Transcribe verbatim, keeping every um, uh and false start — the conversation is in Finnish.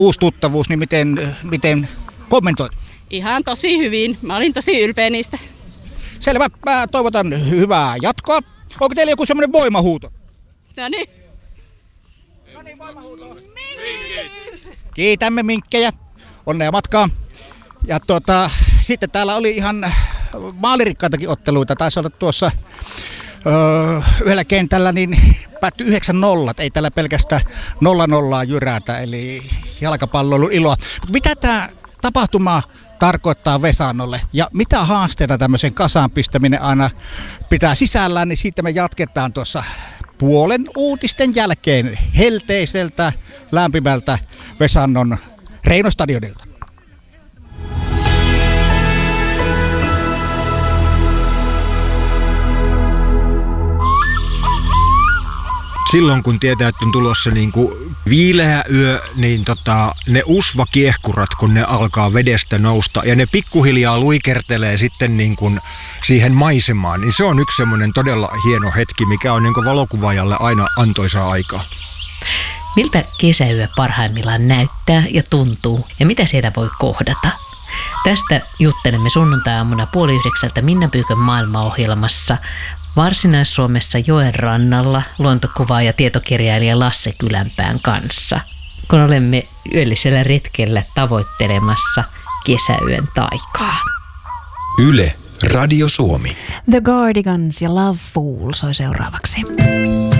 uusi tuttavuus, niin miten, miten kommentoit? Ihan tosi hyvin. Mä olin tosi ylpeä niistä. Selvä. Mä toivotan hyvää jatkoa. Onko teillä joku semmoinen voimahuuto? No niin. No niin, voimahuuto. Minkit! Kiitämme minkkejä. Onnea matkaa. Ja tuota, sitten täällä oli ihan maalirikkaitakin otteluita. Taisi olla tuossa öö, yhdellä kentällä, niin päättyi yhdeksän nolla. Ei täällä pelkästään nolla nollaa jyrätä, eli jalkapalloilun iloa. Mutta mitä tämä tapahtuma tarkoittaa Vesannolle ja mitä haasteita tämmöisen kasaan pistäminen aina pitää sisällään, niin siitä me jatketaan tuossa puolen uutisten jälkeen helteiseltä, lämpimältä Vesannon Reino-stadionilta. Silloin kun tietää, että on tulossa niin kuin viileä yö, niin tota, ne usvakiehkurat, kun ne alkaa vedestä nousta ja ne pikkuhiljaa luikertelee sitten niin kuin siihen maisemaan, niin se on yksi semmoinen todella hieno hetki, mikä on niin kuin valokuvaajalle aina antoisaa aikaa. Miltä kesäyö parhaimmillaan näyttää ja tuntuu ja mitä siellä voi kohdata? Tästä juttelemme sunnuntai-aamuna puoli yhdeksältä Minna Pyykön maailmaohjelmassa Varsinais-Suomessa joen rannalla luontokuvaaja ja tietokirjailija Lasse Kylänpään kanssa, kun olemme yöllisellä retkellä tavoittelemassa kesäyön taikaa. Yle, Radio Suomi. The Cardigans ja Love Fool soi seuraavaksi.